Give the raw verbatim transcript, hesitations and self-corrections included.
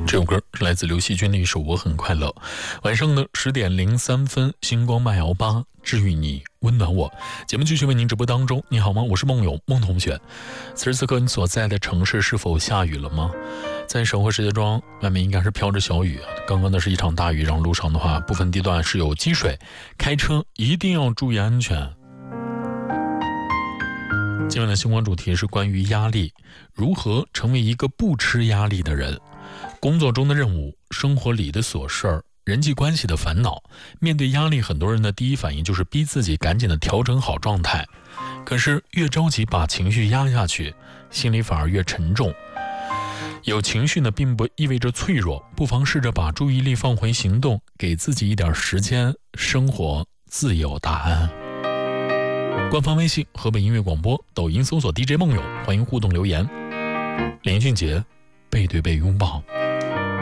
这首歌是来自刘惜君的一首《我很快乐》。晚上的十点零三分，星光漫摇吧，治愈你，温暖我。节目继续为您直播当中。你好吗？我是梦友梦同学。此时此刻，你所在的城市是否下雨了吗？在省会石家庄，外面应该是飘着小雨。刚刚的是一场大雨，让路上的话，部分地段是有积水，开车一定要注意安全。今晚的星光主题是关于压力，如何成为一个不吃压力的人。工作中的任务，生活里的琐事儿，人际关系的烦恼，面对压力，很多人的第一反应就是逼自己赶紧的调整好状态。可是越着急把情绪压下去，心里反而越沉重。有情绪呢，并不意味着脆弱，不妨试着把注意力放回行动，给自己一点时间，生活自有答案。官方微信河北音乐广播，抖音搜索 D J 梦友，欢迎互动留言。连俊杰背对背拥抱。